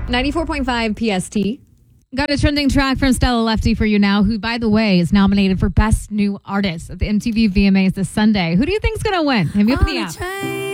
94.5 PST. Got a trending track from Stella Lefty for you now, who, by the way, is nominated for Best New Artist at the MTV VMAs this Sunday. Who do you think's going to win? Hit me up in the app.